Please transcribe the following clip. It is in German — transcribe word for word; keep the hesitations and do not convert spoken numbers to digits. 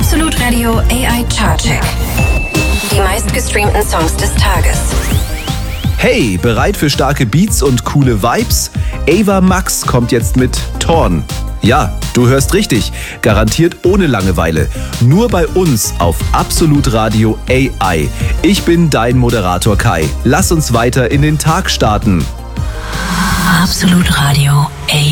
Absolut Radio A I Chartcheck. Die meistgestreamten Songs des Tages. Hey, bereit für starke Beats und coole Vibes? Ava Max kommt jetzt mit Torn. Ja, du hörst richtig. Garantiert ohne Langeweile. Nur bei uns auf Absolut Radio A I. Ich bin dein Moderator Kai. Lass uns weiter in den Tag starten. Absolut Radio A I.